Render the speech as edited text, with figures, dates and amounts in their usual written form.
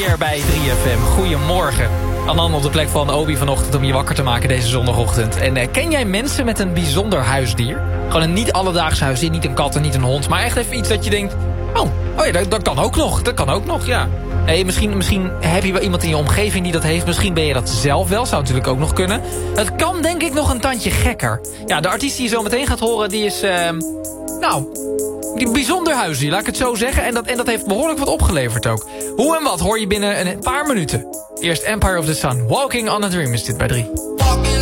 weer bij 3FM. Goedemorgen. Anan op de plek van Obi vanochtend om je wakker te maken deze zondagochtend. En ken jij mensen met een bijzonder huisdier? Gewoon een niet alledaags huisdier, niet een kat en niet een hond. Maar echt even iets dat je denkt... Oh ja, dat kan ook nog. Dat kan ook nog, ja. Hey, misschien heb je wel iemand in je omgeving die dat heeft. Misschien ben je dat zelf wel. Zou natuurlijk ook nog kunnen. Het kan denk ik nog een tandje gekker. Ja, de artiest die je zo meteen gaat horen, die is... die bijzonder huisdier, laat ik het zo zeggen. En dat heeft behoorlijk wat opgeleverd ook. Hoe en wat hoor je binnen een paar minuten. Eerst Empire of the Sun. Walking on a Dream is dit bij 3.